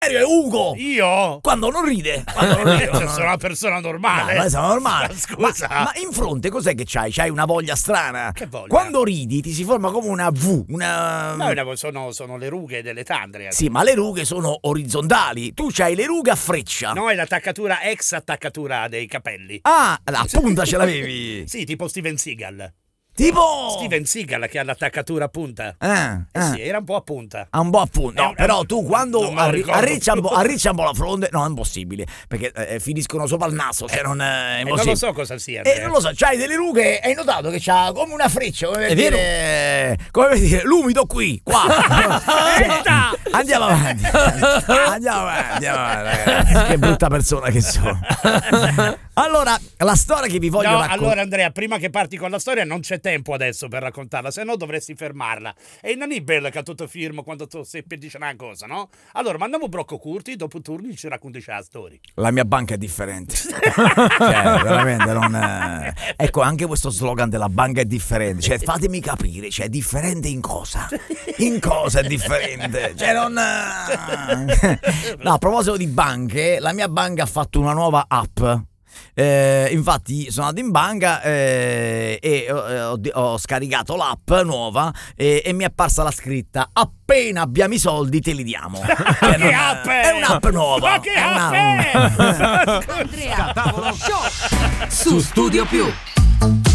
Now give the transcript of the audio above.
Ugo! Io? Quando non ride. Sono una persona normale. Ma sono normale. Scusa. Ma in fronte cos'è che c'hai? C'hai una voglia strana. Che voglia? Quando ridi ti si forma come una V, una... No, sono le rughe dell'età, Andrea. Sì, ma le rughe sono orizzontali. Tu c'hai le rughe a freccia. No, è l'attaccatura ex attaccatura dei capelli. Ah, la punta ce l'avevi. Sì, tipo Steven Seagal. Tipo Steven Seagal che ha l'attaccatura a punta. Sì, era un po' a punta. Un po' appunto. No, però tu quando non me lo ricordo arriccia un più. po' la fronte, no, è impossibile, perché finiscono sopra il naso, se non è non impossibile. lo so cosa sia. Non lo so, c'hai delle rughe, hai notato che c'ha come una freccia, come per È vero. dire, come per dire, l'umido qui, qua. Andiamo avanti. Ragazzi. Che brutta persona che sono. Allora, la storia che vi voglio raccontare. Allora Andrea, prima che parti con la storia non c'è tempo adesso per raccontarla, se no dovresti fermarla. E non è bello che tutto firmo quando tu sei per dire una cosa, no? Allora, mandiamo brocco curti, dopo turni ci racconti la storia. La mia banca è differente. Cioè, veramente non... Ecco, anche questo slogan della banca è differente. Cioè, fatemi capire, cioè, è differente in cosa? In cosa è differente? Cioè, non... No, a proposito di banche, la mia banca ha fatto una nuova app. Infatti sono andato in banca e ho scaricato l'app nuova e mi è apparsa la scritta: appena abbiamo i soldi te li diamo. Che app è? È un'app nuova. Ma che app è? Andrea, Tavolo Show su Studio Più.